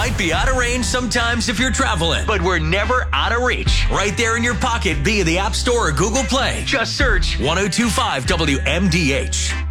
might be out of range sometimes if you're traveling, but we're never out of reach. Right there in your pocket via the App Store or Google Play. Just search 1025 WMDH.